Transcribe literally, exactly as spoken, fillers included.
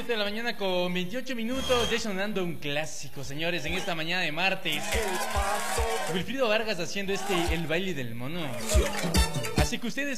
siete de la mañana con veintiocho minutos, ya sonando un clásico, señores, en esta mañana de martes. Wilfrido Vargas haciendo este, el baile del mono. Así que ustedes